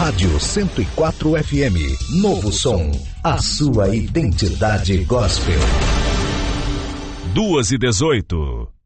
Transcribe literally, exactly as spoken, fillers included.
Rádio cento e quatro F M, Novo Som, a sua identidade gospel. duas e dezoito.